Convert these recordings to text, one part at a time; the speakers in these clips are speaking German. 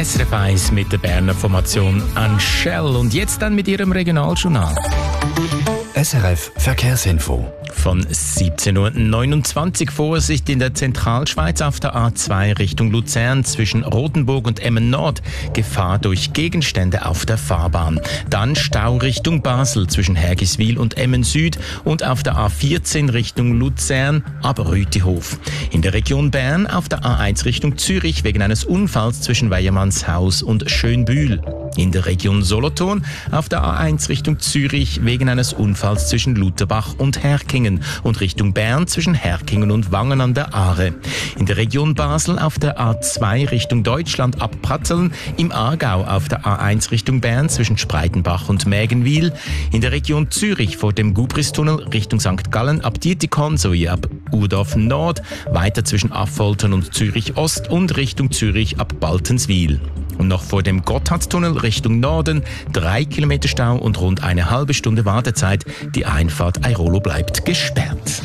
SRF 1 mit der Berner Formation Anshell und jetzt dann mit ihrem Regionaljournal. SRF Verkehrsinfo. Von 17.29 Uhr Vorsicht in der Zentralschweiz auf der A2 Richtung Luzern zwischen Rotenburg und Emmen Nord. Gefahr durch Gegenstände auf der Fahrbahn. Dann Stau Richtung Basel zwischen Hergiswil und Emmen Süd und auf der A14 Richtung Luzern ab Rütihof. In der Region Bern auf der A1 Richtung Zürich wegen eines Unfalls zwischen Weyermannshaus und Schönbühl. In der Region Solothurn auf der A1 Richtung Zürich wegen eines Unfalls zwischen Lutherbach und Herkingen und Richtung Bern zwischen Herkingen und Wangen an der Aare. In der Region Basel auf der A2 Richtung Deutschland ab Pratteln, im Aargau auf der A1 Richtung Bern zwischen Spreitenbach und Mägenwil, in der Region Zürich vor dem Gubristunnel Richtung St. Gallen ab Dietikon sowie ab Urdorf Nord, weiter zwischen Affoltern und Zürich Ost und Richtung Zürich ab Baltenswil. Und noch vor dem Gotthardtunnel Richtung Norden 3 Kilometer Stau und rund eine halbe Stunde Wartezeit. Die Einfahrt Airolo bleibt gesperrt.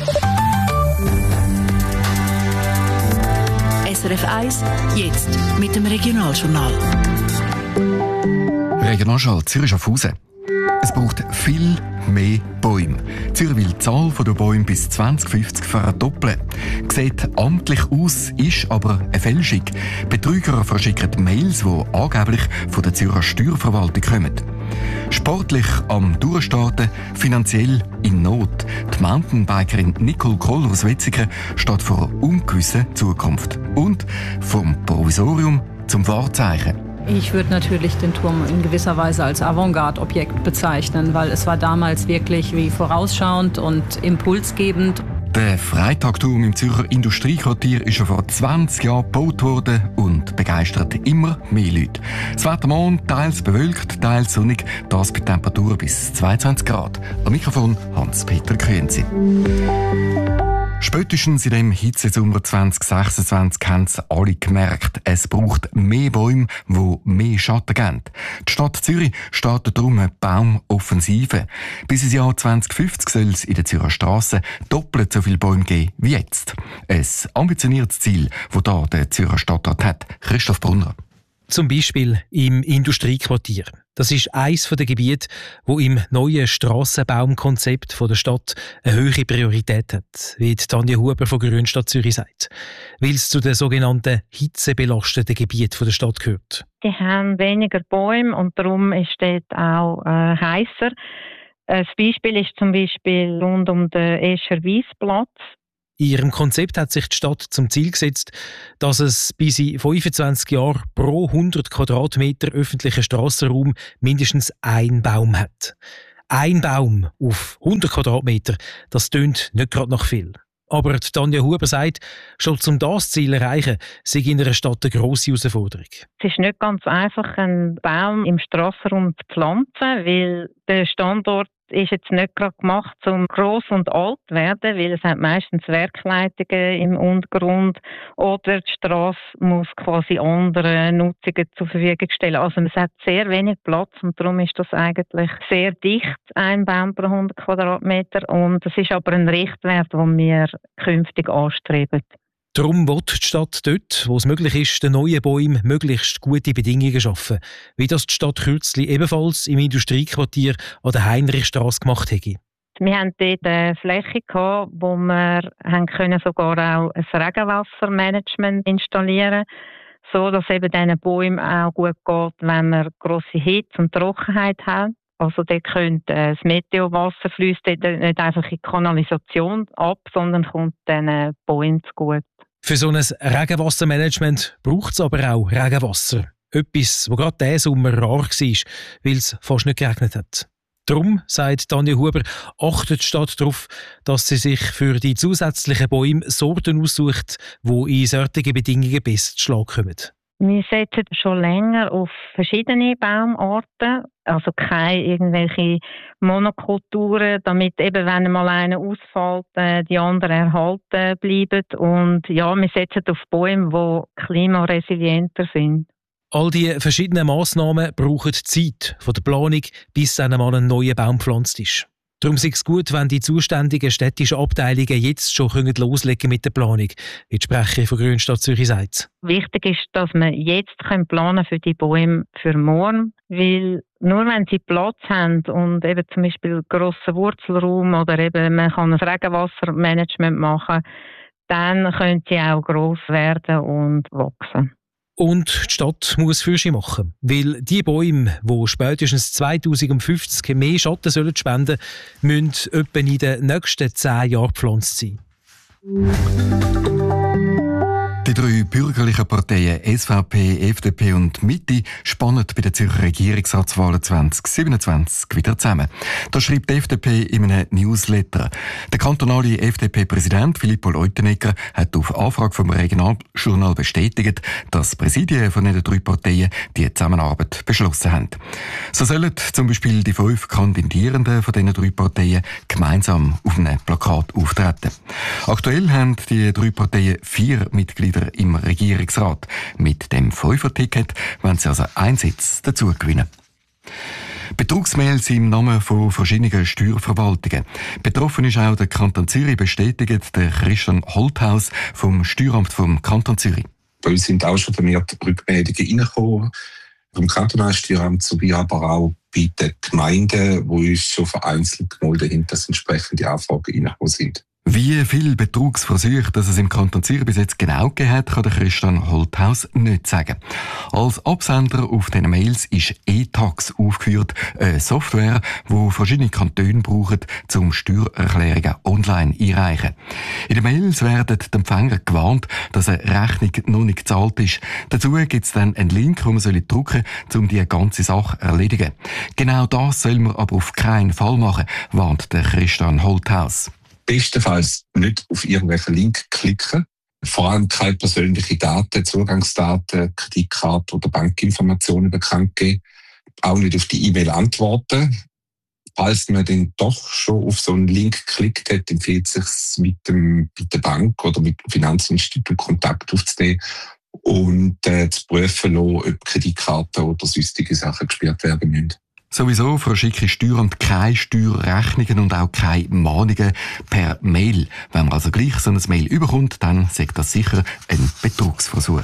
SRF 1, jetzt mit dem Regionaljournal. Regionaljournal Zürich-Schaffhausen. Es braucht viel mehr Bäume. Zürich will die Zahl der Bäume bis 2050 verdoppeln. Sieht amtlich aus, ist aber eine Fälschung. Betrüger verschicken Mails, die angeblich von der Zürcher Steuerverwaltung kommen. Sportlich am Durchstarten, finanziell in Not. Die Mountainbikerin Nicole Koller aus Wetzikon steht vor einer ungewissen Zukunft. Und vom Provisorium zum Wahrzeichen. Ich würde natürlich den Turm in gewisser Weise als Avantgarde-Objekt bezeichnen, weil es war damals wirklich wie vorausschauend und impulsgebend. Der Freitagturm im Zürcher Industriequartier ist schon vor 20 Jahren gebaut worden und begeistert immer mehr Leute. Das Wetter morgen teils bewölkt, teils sonnig, das bei Temperaturen bis 22 Grad. Am Mikrofon Hans-Peter Krenzi. Spätestens in dem Hitzesommer 2026 haben es alle gemerkt, es braucht mehr Bäume, die mehr Schatten geben. Die Stadt Zürich startet darum eine Baumoffensive. Bis ins Jahr 2050 soll es in den Zürcher Strassen doppelt so viele Bäume geben wie jetzt. Ein ambitioniertes Ziel, das da der Zürcher Stadtrat hat. Christoph Brunner. Zum Beispiel im Industriequartier. Das ist eines der Gebiete, wo im neuen Strassenbaumkonzept der Stadt eine höhere Priorität hat, wie Tanja Huber von Grünstadt Zürich sagt, weil es zu den sogenannten hitzebelasteten Gebieten der Stadt gehört. Die haben weniger Bäume und darum ist dort auch heißer. Ein Beispiel ist zum Beispiel rund um den Escher Weissplatz. In ihrem Konzept hat sich die Stadt zum Ziel gesetzt, dass es bis in 25 Jahren pro 100 Quadratmeter öffentlichen Strassenraum mindestens ein Baum hat. Ein Baum auf 100 Quadratmeter, das tönt nicht gerade nach viel. Aber Tanja Huber sagt, schon um das Ziel zu erreichen, sei in einer Stadt eine grosse Herausforderung. Es ist nicht ganz einfach, einen Baum im Strassenraum zu pflanzen, weil der Standort ist jetzt nicht gerade gemacht, um gross und alt zu werden, weil es hat meistens Werkleitungen im Untergrund oder die Strasse muss quasi andere Nutzungen zur Verfügung stellen. Also es hat sehr wenig Platz und darum ist das eigentlich sehr dicht, ein Baum pro 100 Quadratmeter. Und das ist aber ein Richtwert, den wir künftig anstreben. Darum will die Stadt dort, wo es möglich ist, den neuen Bäumen möglichst gute Bedingungen schaffen, wie das die Stadt kürzlich ebenfalls im Industriequartier an der Heinrichstrasse gemacht hätte. Wir hatten dort eine Fläche, wo wir sogar auch ein Regenwassermanagement installieren konnten, so dass eben diesen Bäumen auch gut geht, wenn wir grosse Hitze und Trockenheit haben. Also dort könnte das Meteowasser fließt nicht einfach in die Kanalisation ab, sondern kommt diesen Bäumen zugute. Für so ein Regenwassermanagement braucht es aber auch Regenwasser. Etwas, das gerade diesen Sommer rar war, weil es fast nicht geregnet hat. Darum, sagt Tanja Huber, achtet die Stadt darauf, dass sie sich für die zusätzlichen Bäume Sorten aussucht, die in solchen Bedingungen besser zu Schlag kommen. Wir setzen schon länger auf verschiedene Baumarten, also keine irgendwelche Monokulturen, damit eben, wenn mal einer ausfällt, die anderen erhalten bleiben. Und ja, wir setzen auf Bäume, die klimaresilienter sind. All die verschiedenen Massnahmen brauchen Zeit von der Planung, bis dann mal ein neuer Baum gepflanzt ist. Darum ist es gut, wenn die zuständigen städtischen Abteilungen jetzt schon loslegen mit der Planung, wie die Sprecherin von Grünstadt Zürich sagt. Wichtig ist, dass wir jetzt planen für die Bäume für morgen, weil nur wenn sie Platz haben und eben zum Beispiel grossen Wurzelraum oder eben man kann ein Regenwassermanagement machen, dann können sie auch gross werden und wachsen. Und die Stadt muss Fürsche machen, weil die Bäume, die spätestens 2050 mehr Schatten spenden sollen, müssen etwa in den nächsten 10 Jahren gepflanzt sein. Die 3 bürgerlichen Parteien SVP, FDP und Mitte spannen bei den Zürcher Regierungsratswahlen 2027 wieder zusammen. Das schreibt die FDP in einem Newsletter. Der kantonale FDP-Präsident Filippo Leutenegger hat auf Anfrage vom Regionaljournal bestätigt, dass die Präsidien von den 3 Parteien die Zusammenarbeit beschlossen haben. So sollen zum Beispiel die 5 Kandidierenden von diesen 3 Parteien gemeinsam auf einem Plakat auftreten. Aktuell haben die 3 Parteien 4 Mitglieder im Regierungsrat. Mit dem 5er-Ticket wollen sie also einen Sitz dazu gewinnen. Betrugsmails im Namen von verschiedenen Steuerverwaltungen. Betroffen ist auch der Kanton Zürich, bestätigt der Christian Holthaus vom Steueramt vom Kanton Zürich. Bei uns sind auch schon vermehrt Rückmeldungen reingekommen, vom kantonalen Steueramt sowie aber auch bei den Gemeinden, wo uns schon vereinzelt gemeldet haben, dass entsprechende Anfragen reingekommen sind. Wie viele Betrugsversuche es im Kanton Zürich bis jetzt genau gegeben hat, kann der Christian Holthaus nicht sagen. Als Absender auf diesen Mails ist eTax aufgeführt, eine Software, die verschiedene Kantone brauchen, um Steuererklärungen online einreichen. In den Mails werden die Empfänger gewarnt, dass eine Rechnung noch nicht gezahlt ist. Dazu gibt es dann einen Link, den man drücken soll, um die ganze Sache zu erledigen. Genau das soll man aber auf keinen Fall machen, warnt der Christian Holthaus. Bestenfalls nicht auf irgendwelchen Link klicken. Vor allem keine persönlichen Daten, Zugangsdaten, Kreditkarte oder Bankinformationen bekannt geben. Auch nicht auf die E-Mail antworten. Falls man dann doch schon auf so einen Link geklickt hat, empfiehlt es sich mit der Bank oder mit dem Finanzinstitut Kontakt aufzunehmen und zu prüfen, ob Kreditkarten oder sonstige Sachen gesperrt werden müssen. Sowieso verschicke Steueramt keine Steuerrechnungen und auch keine Mahnungen per Mail. Wenn man also gleich so ein Mail überkommt, dann sagt das sicher ein Betrugsversuch.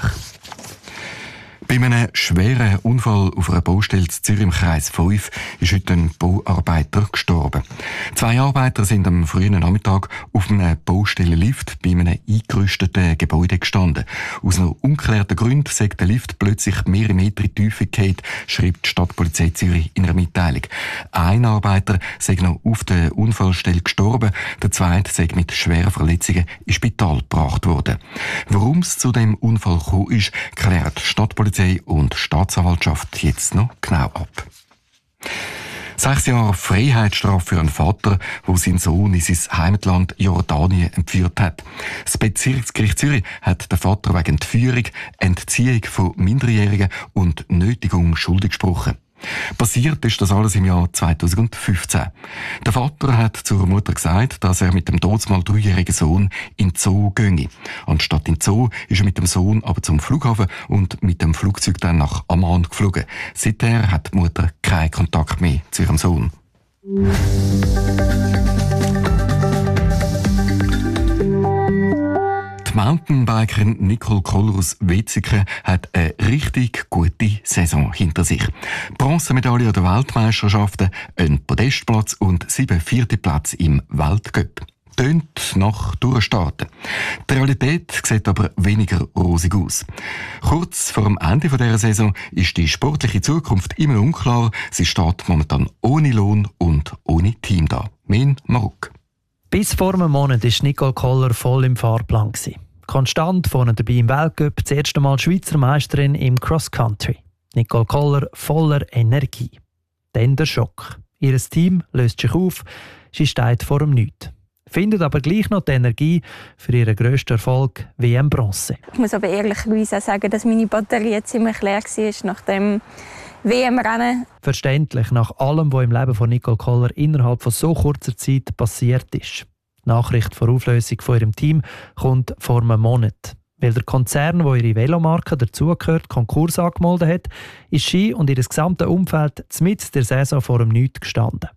Bei einem schweren Unfall auf einer Baustelle in Zürich im Kreis 5 ist heute ein Bauarbeiter gestorben. 2 Arbeiter sind am frühen Nachmittag auf einem Baustellenlift bei einem eingerüsteten Gebäude gestanden. Aus noch ungeklärten Gründen sei der Lift plötzlich mehrere Meter in die Tiefe gefallen, schreibt die Stadtpolizei Zürich in einer Mitteilung. Ein Arbeiter sei noch auf der Unfallstelle gestorben, der zweite sei mit schweren Verletzungen ins Spital gebracht worden. Warum es zu dem Unfall gekommen ist, klärt die Stadtpolizei und Staatsanwaltschaft jetzt noch genau ab. 6 Jahre Freiheitsstrafe für einen Vater, der seinen Sohn in sein Heimatland Jordanien entführt hat. Das Bezirksgericht Zürich hat den Vater wegen Entführung, Entziehung von Minderjährigen und Nötigung schuldig gesprochen. Passiert ist das alles im Jahr 2015. Der Vater hat zur Mutter gesagt, dass er mit dem damals 3-jährigen Sohn in den Zoo ginge. Anstatt in den Zoo ist er mit dem Sohn aber zum Flughafen und mit dem Flugzeug dann nach Amman geflogen. Seither hat die Mutter keinen Kontakt mehr zu ihrem Sohn. Die Mountainbikerin Nicole Koller aus Wetzikon hat eine richtig gute Saison hinter sich. Bronzemedaille an der Weltmeisterschaften, ein Podestplatz und 7 4. Plätze im Weltcup. Tönt nach Durchstarten. Die Realität sieht aber weniger rosig aus. Kurz vor dem Ende dieser Saison ist die sportliche Zukunft immer unklar. Sie steht momentan ohne Lohn und ohne Team da. Min Marok. Bis vor einem Monat war Nicole Koller voll im Fahrplan. Konstant vorne dabei im Weltcup, das erste Mal Schweizer Meisterin im Cross-Country. Nicole Koller voller Energie. Dann der Schock. Ihr Team löst sich auf, sie steht vor dem Nichts. Findet aber gleich noch die Energie für ihren grössten Erfolg, WM Bronze. Ich muss aber ehrlicherweise auch sagen, dass meine Batterie ziemlich leer war nach dem WM-Rennen. Verständlich, nach allem, was im Leben von Nicole Koller innerhalb von so kurzer Zeit passiert ist. Die Nachricht von Auflösung von ihrem Team kommt vor einem Monat. Weil der Konzern, der ihre Velomarke dazugehört, Konkurs angemeldet hat, ist sie und ihr gesamtes Umfeld mitten der Saison vor dem Nichts gestanden.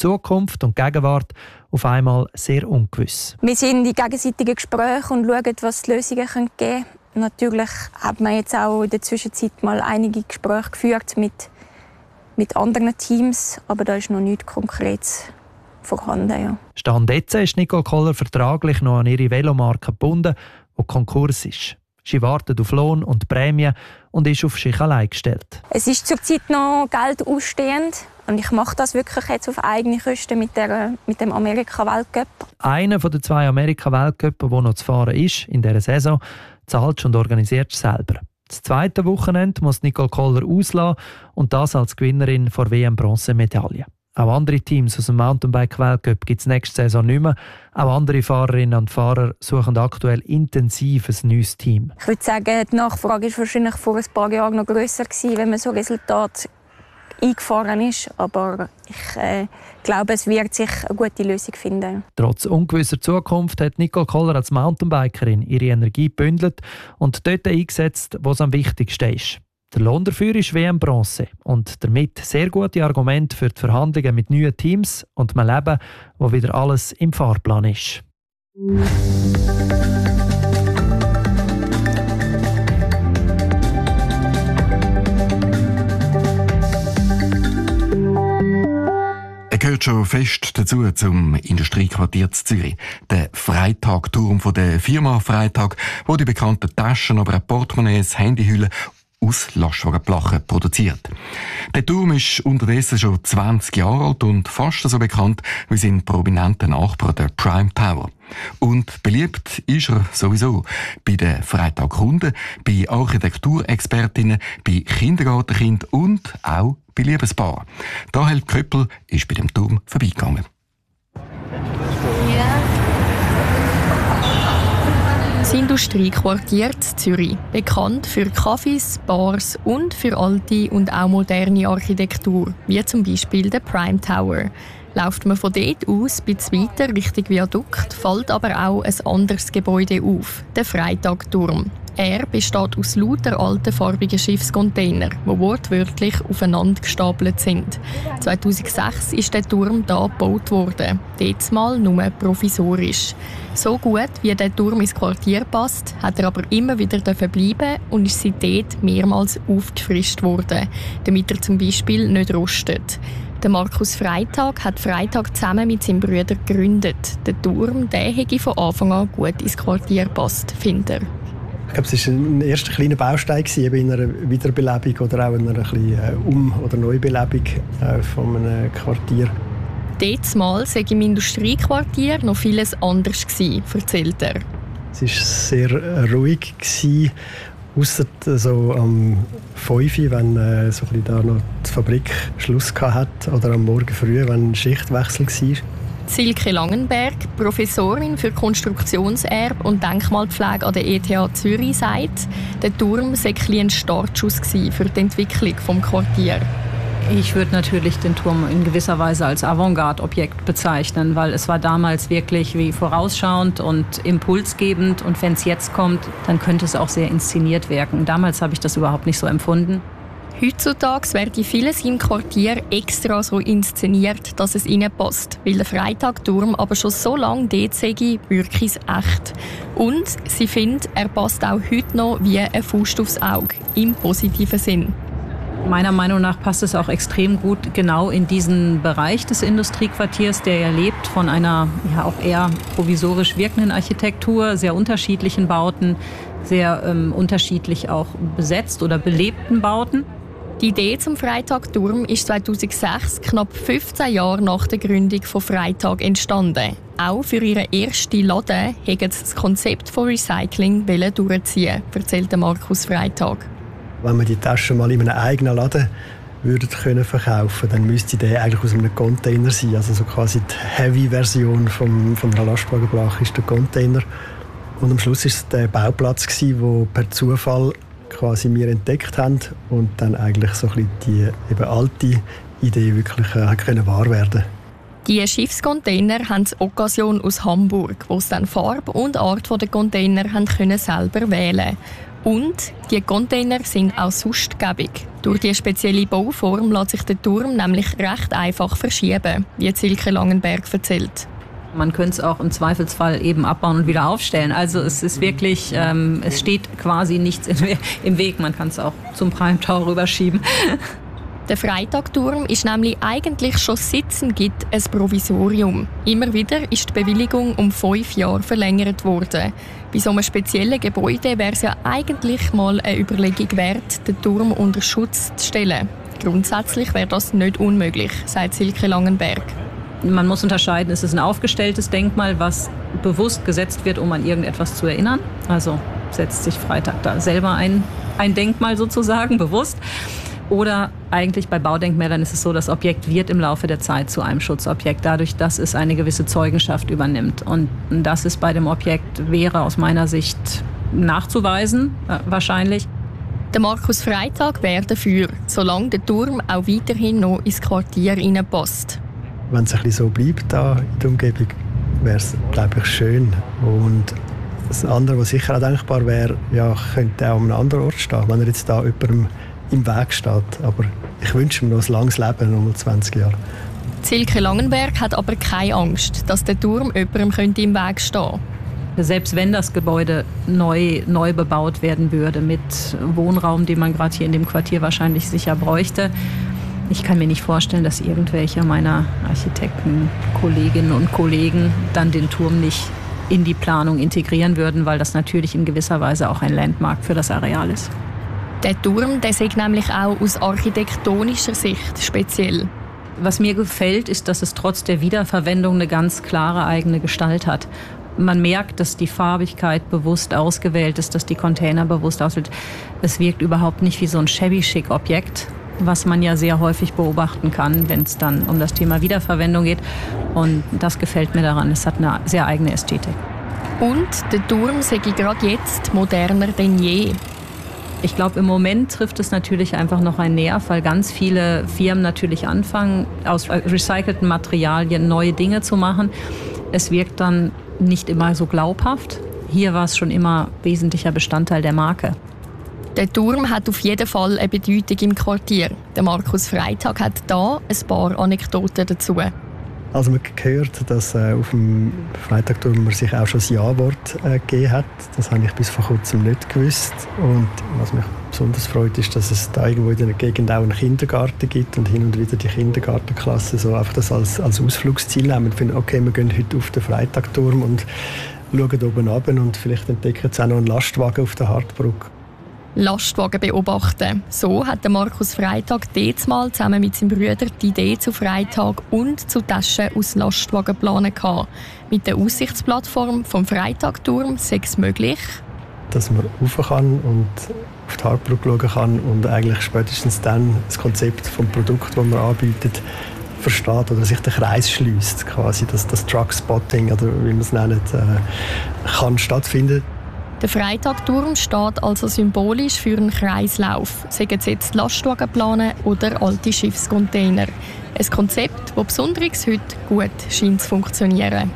Zukunft und Gegenwart auf einmal sehr ungewiss. Wir sind in gegenseitigen Gesprächen und schauen, was die Lösungen geben können. Natürlich hat man jetzt auch in der Zwischenzeit mal einige Gespräche geführt mit anderen Teams, aber da ist noch nichts Konkretes vorhanden. Ja. Stand jetzt ist Nicole Koller vertraglich noch an ihre Velomarke gebunden, die Konkurs ist. Sie wartet auf Lohn und Prämie und ist auf sich allein gestellt. Es ist zurzeit noch Geld ausstehend und ich mache das wirklich jetzt auf eigene Kosten mit dem Amerika-Weltcup. Einer von den 2 Amerika-Weltcupen, der noch zu fahren ist in dieser Saison, zahlt und organisiert selber. Das zweite Wochenende muss Nicole Koller auslassen und das als Gewinnerin der WM-Bronzemedaille. Auch andere Teams aus dem Mountainbike-Weltcup gibt es nächste Saison nicht mehr. Auch andere Fahrerinnen und Fahrer suchen aktuell intensiv ein neues Team. Ich würde sagen, die Nachfrage war wahrscheinlich vor ein paar Jahren noch grösser gewesen, wenn man so Resultate eingefahren ist. Aber ich glaube, es wird sich eine gute Lösung finden. Trotz ungewisser Zukunft hat Nicole Koller als Mountainbikerin ihre Energie gebündelt und dort eingesetzt, wo es am wichtigsten ist. Der Lohn dafür ist WM-Bronze und damit sehr gute Argumente für die Verhandlungen mit neuen Teams und einem Leben, wo wieder alles im Fahrplan ist. Er gehört schon fest dazu zum Industriequartier Zürich. Der Freitag-Turm von der Firma Freitag, wo die bekannten Taschen, aber auch Portemonnaies, Handyhüllen aus Lastwagenplachen produziert. Der Turm ist unterdessen schon 20 Jahre alt und fast so bekannt wie sein prominenter Nachbar, der Prime Tower. Und beliebt ist er sowieso bei den Freitagkunden, bei Architekturexpertinnen, bei Kindergartenkindern und auch bei Liebespaaren. Rahel Köppel ist bei dem Turm vorbeigegangen. Das Industriequartier Zürich, bekannt für Cafés, Bars und für alte und auch moderne Architektur, wie zum Beispiel der Prime Tower. Läuft man von dort aus ein bisschen weiter Richtung Viadukt, fällt aber auch ein anderes Gebäude auf, der Freitagturm. Er besteht aus lauter alten farbigen Schiffscontainern, die wortwörtlich aufeinander gestapelt sind. 2006 ist der Turm hier gebaut worden, diesmal nur provisorisch. So gut, wie der Turm ins Quartier passt, hat er aber immer wieder bleiben und ist seitdem mehrmals aufgefrischt worden, damit er zum Beispiel nicht rostet. Der Markus Freitag hat Freitag zusammen mit seinem Bruder gegründet. Der Turm, der hätte von Anfang an gut ins Quartier gepasst, findet er. Ich glaube, es war ein erster kleiner Baustein in einer Wiederbelebung oder auch in einer Um- oder Neubelebung von einem Quartier. Diesmal sei im Industriequartier noch vieles anders gewesen, erzählt er. Es war sehr ruhig, ausser so am 5 Uhr, wenn so da noch die Fabrik Schluss hatte, oder am Morgen früh, wenn Schichtwechsel war. Silke Langenberg, Professorin für Konstruktionserbe und Denkmalpflege an der ETH Zürich, sagt, der Turm sei ein Startschuss für die Entwicklung des Quartiers. Ich würde natürlich den Turm in gewisser Weise als Avantgarde-Objekt bezeichnen, weil es war damals wirklich wie vorausschauend und impulsgebend. Und wenn es jetzt kommt, dann könnte es auch sehr inszeniert wirken. Damals habe ich das überhaupt nicht so empfunden. Heutzutage werde vieles im Quartier extra so inszeniert, dass es ihnen passt. Weil der Freitagturm aber schon so lange dort sei, wirkt es echt. Und sie findet, er passt auch heute noch wie ein Faust aufs Auge, im positiven Sinn. Meiner Meinung nach passt es auch extrem gut genau in diesen Bereich des Industriequartiers, der ja lebt von einer ja auch eher provisorisch wirkenden Architektur, sehr unterschiedlichen Bauten, sehr unterschiedlich auch besetzt oder belebten Bauten. Die Idee zum Freitagturm ist 2006, knapp 15 Jahre nach der Gründung von Freitag, entstanden. Auch für ihren ersten Laden wollten sie das Konzept von Recycling durchziehen, erzählt Markus Freitag. Wenn wir die Taschen mal in einem eigenen Laden verkaufen können, dann müsste der eigentlich aus einem Container sein. Also so quasi die Heavy-Version von einer Lastwagenblech ist der Container. Und am Schluss war es der Bauplatz, den per Zufall quasi wir entdeckt haben und dann eigentlich so ein bisschen die eben alte Idee wirklich wahr werden. Die Schiffscontainer haben die Occasion aus Hamburg, wo sie dann Farbe und Art der Container haben selber wählen. Und die Container sind auch sonst gäbig. Durch die spezielle Bauform lässt sich der Turm nämlich recht einfach verschieben, wie Silke Langenberg erzählt. Man könnte es auch im Zweifelsfall eben abbauen und wieder aufstellen. Also es ist wirklich, es steht quasi nichts im Weg. Man kann es auch zum Prime Tower rüberschieben. Der Freitagturm ist nämlich eigentlich schon sitzen gibt ein Provisorium. Immer wieder ist die Bewilligung um 5 Jahre verlängert worden. Bei so einem speziellen Gebäude wäre es ja eigentlich mal eine Überlegung wert, den Turm unter Schutz zu stellen. Grundsätzlich wäre das nicht unmöglich, sagt Silke Langenberg. Man muss unterscheiden, ist es ein aufgestelltes Denkmal, was bewusst gesetzt wird, um an irgendetwas zu erinnern. Also setzt sich Freitag da selber ein Denkmal sozusagen, bewusst. Oder eigentlich bei Baudenkmälern ist es so, das Objekt wird im Laufe der Zeit zu einem Schutzobjekt, dadurch, dass es eine gewisse Zeugenschaft übernimmt. Und das ist bei dem Objekt, wäre aus meiner Sicht nachzuweisen, wahrscheinlich. Der Markus Freitag wäre dafür, solange der Turm auch weiterhin noch ins Quartier hineinpasst. Wenn es ein bisschen so bleibt da in der Umgebung, wäre es, glaube ich, schön. Und das andere, was sicher auch denkbar wäre, ja, könnte auch an einem anderen Ort stehen, wenn er jetzt da jemandem im Weg steht. Aber ich wünsche mir noch ein langes Leben, nochmal 20 Jahre. Silke Langenberg hat aber keine Angst, dass der Turm jemandem im Weg stehen könnte. Selbst wenn das Gebäude neu bebaut werden würde, mit Wohnraum, den man gerade hier in dem Quartier wahrscheinlich sicher bräuchte, ich kann mir nicht vorstellen, dass irgendwelche meiner Architekten, Kolleginnen und Kollegen dann den Turm nicht in die Planung integrieren würden, weil das natürlich in gewisser Weise auch ein Landmark für das Areal ist. Der Turm, der ist nämlich auch aus architektonischer Sicht speziell. Was mir gefällt, ist, dass es trotz der Wiederverwendung eine ganz klare eigene Gestalt hat. Man merkt, dass die Farbigkeit bewusst ausgewählt ist, dass die Container bewusst ausgewählt sind. Es wirkt überhaupt nicht wie so ein shabby-chic-Objekt, was man ja sehr häufig beobachten kann, wenn es dann um das Thema Wiederverwendung geht. Und das gefällt mir daran. Es hat eine sehr eigene Ästhetik. Und der Turm sei gerade jetzt moderner denn je. Ich glaube, im Moment trifft es natürlich einfach noch einen Nerv, weil ganz viele Firmen natürlich anfangen, aus recycelten Materialien neue Dinge zu machen. Es wirkt dann nicht immer so glaubhaft. Hier war es schon immer wesentlicher Bestandteil der Marke. Der Turm hat auf jeden Fall eine Bedeutung im Quartier. Der Markus Freitag hat da ein paar Anekdoten dazu. Also man hat gehört, dass auf dem Freitagturm man sich auch schon ein Ja-Wort gegeben hat. Das habe ich bis vor kurzem nicht gewusst. Und was mich besonders freut, ist, dass es da irgendwo in der Gegend auch einen Kindergarten gibt und hin und wieder die Kindergartenklasse so einfach das als Ausflugsziel nehmen und finden, okay, wir gehen heute auf den Freitagturm und schauen oben runter und vielleicht entdecken sie auch noch einen Lastwagen auf der Hartbrücke. Lastwagen beobachten. So hat der Markus Freitag diesmal zusammen mit seinem Bruder die Idee zu Freitag und zu Taschen aus Lastwagen geplant. Mit der Aussichtsplattform vom Freitagturm sei es möglich, dass man rauf kann und auf die Hartbrücke schauen kann und eigentlich spätestens dann das Konzept vom Produkt, das man anbietet, versteht oder sich der Kreis schließt, quasi, dass das Truckspotting oder wie man es nennt, kann stattfinden. Der Freitagturm steht also symbolisch für einen Kreislauf, seien es jetzt Lastwagenplanen oder alte Schiffscontainer. Ein Konzept, das besonders heute gut scheint zu funktionieren.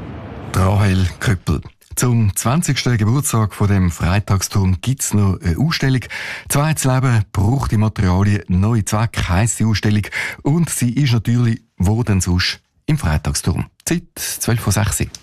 Rahel Köppel. Zum 20. Geburtstag von dem Freitagsturm gibt es noch eine Ausstellung. «Zweites Leben braucht die Materialien, neue Zweck» heisst die Ausstellung. Und sie ist natürlich «Wo denn sonst?» im Freitagsturm. Zeit 12:06 Uhr.